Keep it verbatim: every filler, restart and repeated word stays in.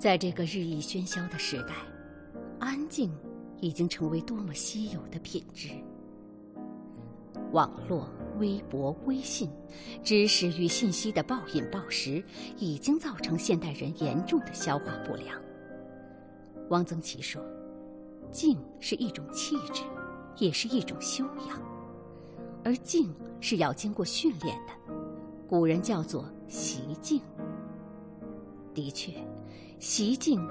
在这个日益喧嚣的时代，安静已经成为多么稀有的品质。网络、微博、微信，知识与信息的暴饮暴食，已经造成现代人严重的消化不良。汪曾祺说，静是一种气质，也是一种修养，而静是要经过训练的，古人叫做习静。的确，习静